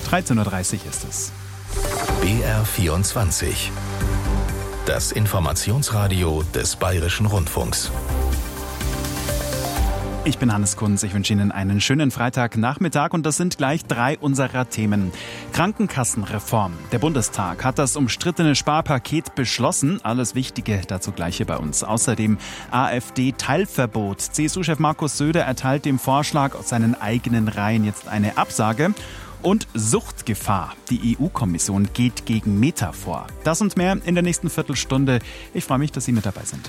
13.30 Uhr ist es. BR24. Das Informationsradio des Bayerischen Rundfunks. Ich bin Hannes Kunz, ich wünsche Ihnen einen schönen Freitagnachmittag und das sind gleich 3 unserer Themen. Krankenkassenreform. Der Bundestag hat das umstrittene Sparpaket beschlossen. Alles Wichtige dazu gleich hier bei uns. Außerdem AfD-Teilverbot. CSU-Chef Markus Söder erteilt dem Vorschlag aus seinen eigenen Reihen jetzt eine Absage. Und Suchtgefahr. Die EU-Kommission geht gegen Meta vor. Das und mehr in der nächsten Viertelstunde. Ich freue mich, dass Sie mit dabei sind.